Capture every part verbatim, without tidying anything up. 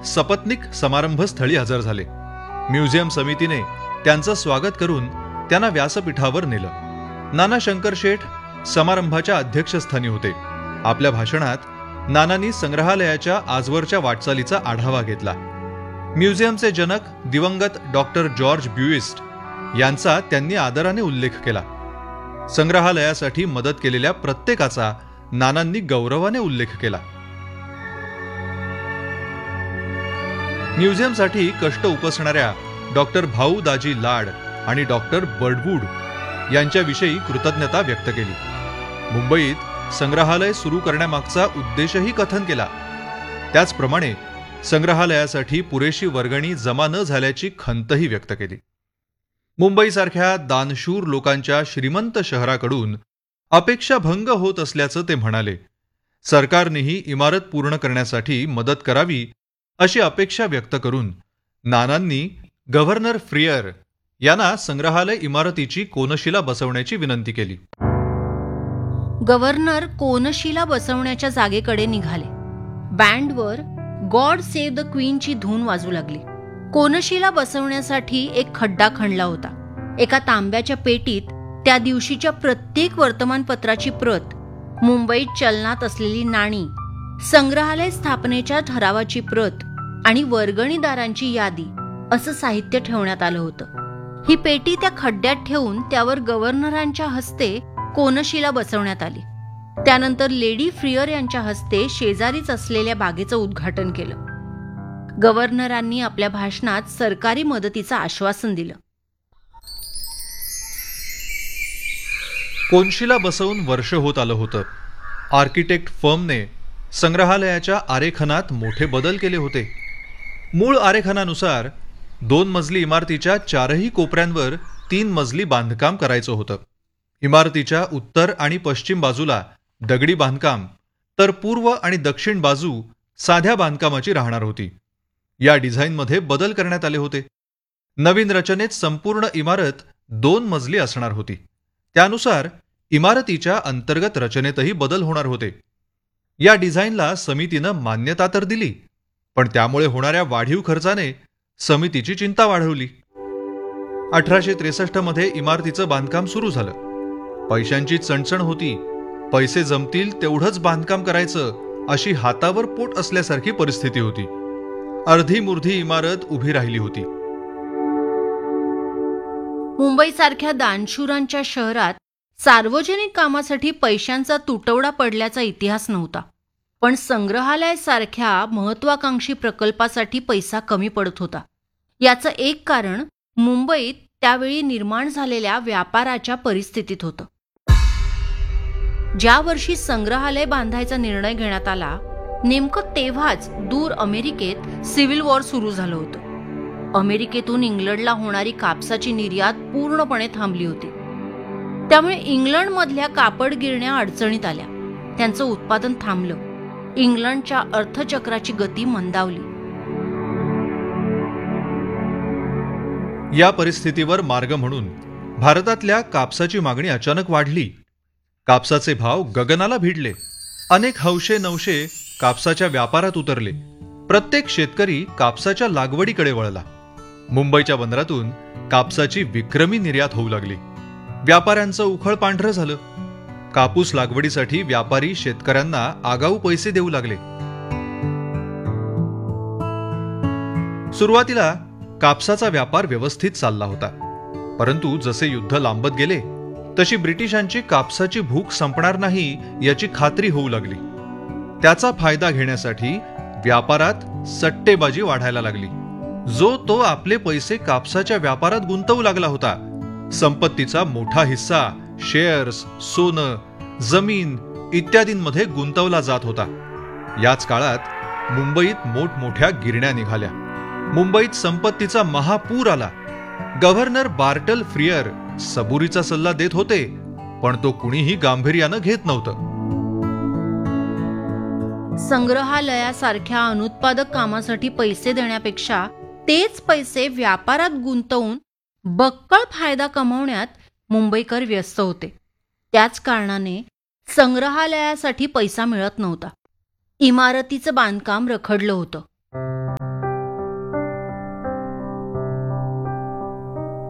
सपत्नीक समारंभ स्थळी हजर झाले. म्युझियम समितीने त्यांचं स्वागत करून त्यांना व्यासपीठावर नेलं. नाना शंकर शेठ समारंभाच्या अध्यक्षस्थानी होते. आपल्या भाषणात नानांनी संग्रहालयाच्या आजवरच्या वाटचालीचा आढावा घेतला. म्युझियमचे जनक दिवंगत डॉक्टर जॉर्ज ब्युइस्ट यांचा त्यांनी आदराने उल्लेख केला. संग्रहालयासाठी मदत केलेल्या प्रत्येकाचा नानांनी गौरवाने उल्लेख केला. म्युझियमसाठी कष्ट उपसणाऱ्या डॉक्टर भाऊ दाजी लाड आणि डॉक्टर बर्डवूड यांच्याविषयी कृतज्ञता व्यक्त केली. मुंबईत संग्रहालय सुरू करण्यामागचा उद्देशही कथन केला. त्याचप्रमाणे संग्रहालयासाठी पुरेशी वर्गणी जमा न झाल्याची खंतही व्यक्त केली. मुंबईसारख्या दानशूर लोकांच्या श्रीमंत शहराकडून अपेक्षाभंग होत असल्याचं ते म्हणाले. सरकारनेही इमारत पूर्ण करण्यासाठी मदत करावी अशी अपेक्षा व्यक्त करून नानांनी गव्हर्नर फ्रियर यांना संग्रहालय इमारतीची कोनशिला बसवण्याची विनंती केली. गव्हर्नर कोनशिला बसवण्याच्या जागेकडे निघाले. बँडवर गॉड सेव्ह द क्वीनची धून वाजू लागली. कोनशिला बसवण्यासाठी एक खड्डा खणला होता. एका तांब्याच्या पेटीत त्या दिवशीच्या प्रत्येक वर्तमानपत्राची प्रत, मुंबईत चलनात असलेली नाणी, संग्रहालय स्थापनेच्या ठरावाची प्रत आणि वर्गणीदारांची यादी असं साहित्य ठेवण्यात आलं होतं. ही पेटी त्या खड्ड्यात ठेवून त्यावर गव्हर्नरांच्या हस्ते कोनशिला बसवण्यात आली. त्यानंतर लेडी फ्रियर यांच्या हस्ते शेजारीच असलेल्या बागेचं उद्घाटन केलं. गव्हर्नरांनी आपल्या भाषणात सरकारी मदतीचं आश्वासन दिलं. कोनशिला बसवून वर्ष होत आलं होतं. आर्किटेक्ट फर्मने संग्रहालयाच्या आरेखनात मोठे बदल केले होते. मूळ आरेखनानुसार दोन मजली इमारतीच्या चारही कोपऱ्यांवर तीन मजली बांधकाम करायचं होतं. इमारतीच्या उत्तर आणि पश्चिम बाजूला दगडी बांधकाम, तर पूर्व आणि दक्षिण बाजू साध्या बांधकामाची राहणार होती. या डिझाईनमध्ये बदल करण्यात आले होते. नवीन रचनेत संपूर्ण इमारत दोन मजली असणार होती. त्यानुसार इमारतीच्या अंतर्गत रचनेतही बदल होणार होते. या डिझाईनला समितीनं मान्यता तर दिली, पण त्यामुळे होणाऱ्या वाढीव खर्चाने समितीची चिंता वाढवली. अठराशे त्रेसष्ट मध्ये इमारतीचं बांधकाम सुरू झालं. पैशांची चणचण होती. पैसे जमतील तेवढंच बांधकाम करायचं अशी हातावर पोट असल्यासारखी परिस्थिती होती. अर्धी मुर्धी इमारत उभी राहिली होती. मुंबईसारख्या दानशूरांच्या शहरात सार्वजनिक कामासाठी पैशांचा तुटवडा पडल्याचा इतिहास नव्हता. पण संग्रहालयासारख्या महत्वाकांक्षी प्रकल्पासाठी पैसा कमी पडत होता. याचं एक कारण मुंबईत त्यावेळी निर्माण झालेल्या व्यापाराच्या परिस्थितीत होतं. ज्या वर्षी संग्रहालय बांधायचा निर्णय घेण्यात आला, नेमकं तेव्हाच दूर अमेरिकेत सिव्हिल वॉर सुरू झालं होतं. अमेरिकेतून इंग्लंडला होणारी कापसाची निर्यात पूर्णपणे थांबली होती. त्यामुळे इंग्लंडमधल्या कापड गिरण्या अडचणीत आल्या. त्यांचं उत्पादन थांबलं. इंग्लंडच्या अर्थचक्राची गती मंदावली. या परिस्थितीवर मार्ग म्हणून भारतातल्या कापसाची मागणी अचानक वाढली. कापसाचे भाव गगनाला भिडले. अनेक हौशे नवशे कापसाच्या व्यापारात उतरले. प्रत्येक शेतकरी कापसाच्या लागवडीकडे वळला. मुंबईच्या बंदरातून कापसाची विक्रमी निर्यात होऊ लागली. व्यापाऱ्यांचं उखळ पांढरं झालं. कापूस लागवडीसाठी व्यापारी शेतकऱ्यांना आगाऊ पैसे देऊ लागले. सुरुवातीला कापसाचा व्यापार व्यवस्थित चालला होता. परंतु जसे युद्ध लांबत गेले तशी ब्रिटिशांची कापसाची भूक संपणार नाही याची खात्री होऊ लागली. त्याचा फायदा घेण्यासाठी व्यापारात सट्टेबाजी वाढायला लागली. जो तो आपले पैसे कापसाच्या व्यापारात गुंतवू लागला होता. संपत्तीचा मोठा हिस्सा शेअर्स, सोनं, जमीन इत्यादींमध्ये गुंतवला जात होता. याच काळात मुंबईत मोठमोठ्या गिरण्या निघाल्या. मुंबईत संपत्तीचा महापूर आला. गव्हर्नर बार्टल फ्रियर सबुरीचा सल्ला देत होते, पण तो कुणीही गांभीर्यानं घेत नव्हतं. संग्रहालयासारख्या अनुत्पादक कामासाठी पैसे देण्यापेक्षा तेच पैसे व्यापारात गुंतवून बक्कळ फायदा कमावण्यात मुंबईकर व्यस्त होते. त्याच कारणाने संग्रहालयासाठी पैसा मिळत नव्हता. इमारतीचं बांधकाम रखडलं होतं.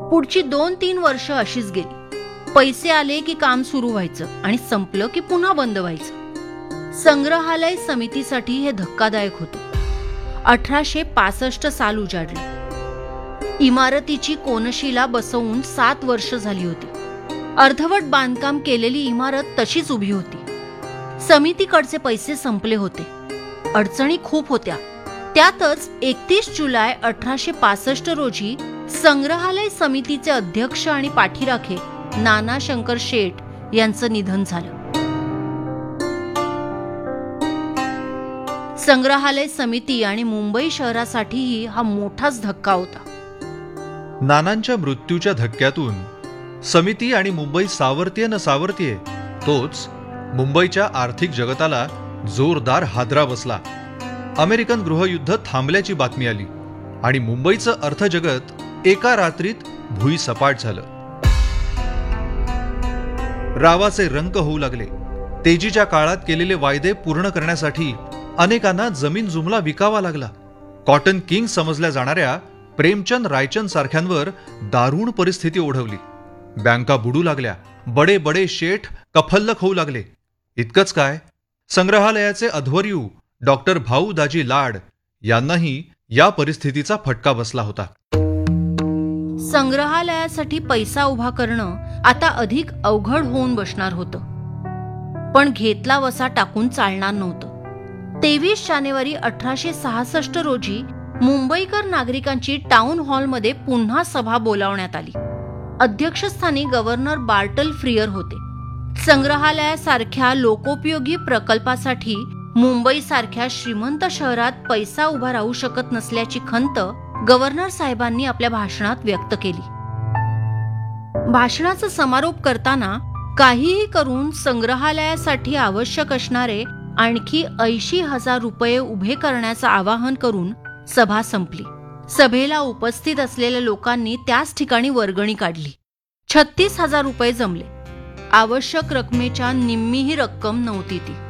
पुढची दोन तीन वर्ष अशीच गेली. पैसे आले की काम सुरू व्हायचं आणि संपलं की पुन्हा बंद व्हायचं. संग्रहालय समितीसाठी हे धक्कादायक होतं. अठराशे पासष्ट साल उजाडलं. इमारतीची कोनशिला बसवून सात वर्ष झाली होती. अर्धवट बांधकाम केलेली इमारत तशीच उभी होती. समितीकडचे पैसे संपले होते. अडचणी खूप होत्या. त्यातच एकतीस जुलै अठराशे पासष्ट रोजी संग्रहालय समितीचे अध्यक्ष आणि पाठीराखे नाना शंकर शेठ यांचं निधन झालं. संग्रहालय समिती आणि मुंबई शहरासाठीही हा मोठाच धक्का होता. नानांच्या मृत्यूच्या धक्क्यातून समिती आणि मुंबई सावरतीये न सावरतीये, तोच मुंबईच्या आर्थिक जगताला जोरदार हादरा बसला. अमेरिकन गृहयुद्ध थांबल्याची बातमी आली आणि मुंबईचं अर्थजगत एका रात्रीत भुईसपाट झालं. रावाचे रंक होऊ लागले. तेजीच्या काळात केलेले वायदे पूर्ण करण्यासाठी अनेकांना जमीन जुमला विकावा लागला. कॉटन किंग समजल्या जाणाऱ्या प्रेमचंद रायचंद सारख्यांवर दारुण परिस्थिती ओढवली. बँका बुडू लागल्या. बडे बडे शेठ कफल्लक होऊ लागले. इतकंच काय, संग्रहालयाचे अध्वर्यू डॉक्टर भाऊ दाजी लाड यांनाही या परिस्थितीचा फटका बसला होता. संग्रहालयासाठी पैसा उभा करणं आता अधिक अवघड होऊन बसणार होतं. पण घेतला वसा टाकून चालणार नव्हतं. तेवीस जानेवारी अठराशे सहासष्ट रोजी मुंबईकर नागरिकांची टाउन हॉलमध्ये पुन्हा सभा बोलावण्यात आली. अध्यक्षस्थानी गव्हर्नर बार्टल फ्रियर होते. संग्रहालयासारख्या लोकोपयोगी प्रकल्पासाठी मुंबईसारख्या श्रीमंत शहरात पैसा उभा राहू शकत नसल्याची खंत गव्हर्नर साहेबांनी आपल्या भाषणात व्यक्त केली. भाषणाचा समारोप करताना काहीही करून संग्रहालयासाठी आवश्यक असणारे आणखी ऐंशी हजार रुपये उभे करण्याचं आवाहन करून सभा संपली. सभेला उपस्थित असलेल्या लोकांनी त्याच ठिकाणी वर्गणी काढली. छत्तीस हजार रुपये जमले. आवश्यक रकमेच्या निम्मीही रक्कम नव्हती ती.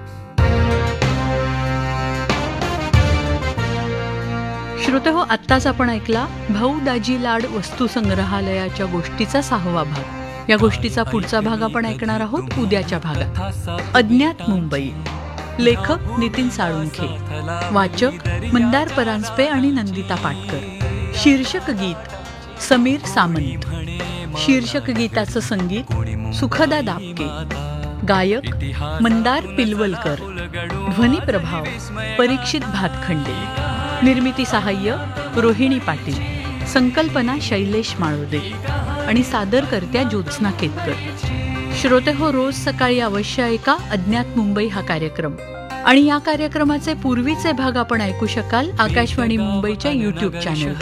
श्रोतेहो, आत्ताच आपण ऐकला भाऊ दाजी लाड वस्तू संग्रहालयाच्या गोष्टीचा सहावा भाग. या गोष्टीचा पुढचा भाग आपण ऐकणार आहोत उद्याच्या भागात. अज्ञात मुंबई. लेखक नितीन साळुंखे. वाचक मंदार परांजपे आणि नंदिता पाटकर. शीर्षक गीत समीर सामंत. शीर्षक गीताचं संगीत सुखदा दापके. गायक मंदार पिलवलकर. ध्वनी प्रभाव परीक्षित भातखंडे. निर्मिती सहाय्य रोहिणी पाटील. संकल्पना शैलेश माळोदे आणि सादरकर्त्या ज्योत्स्ना केतकर. श्रोते हो, रोज सकाळी अवश्य ऐका अज्ञात मुंबई हा कार्यक्रम. आणि या कार्यक्रमाचे पूर्वीचे भाग आपण ऐकू शकाल आकाशवाणी मुंबईच्या युट्यूब चॅनल.